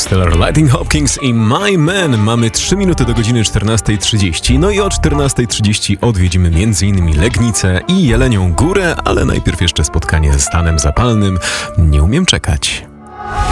Stellar Lighting Hopkins i My Man. Mamy 3 minuty do godziny 14:30. No i o 14:30 odwiedzimy m.in. Legnicę i Jelenią Górę, ale najpierw jeszcze spotkanie z Stanem Zapalnym. Nie umiem czekać.